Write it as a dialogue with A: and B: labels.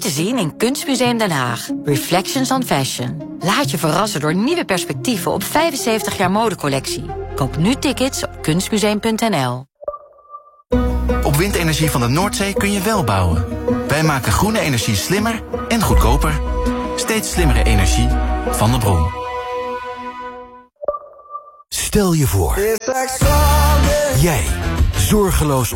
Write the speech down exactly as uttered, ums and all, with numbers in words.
A: te zien in Kunstmuseum Den Haag. Reflections on Fashion. Laat je verrassen door nieuwe perspectieven op vijfenzeventig jaar modecollectie. Koop nu tickets op kunstmuseum punt n l.
B: Op windenergie van de Noordzee kun je wel bouwen. Wij maken groene energie slimmer en goedkoper. Steeds slimmere energie van de bron.
C: Stel je voor. Jij, zorgeloos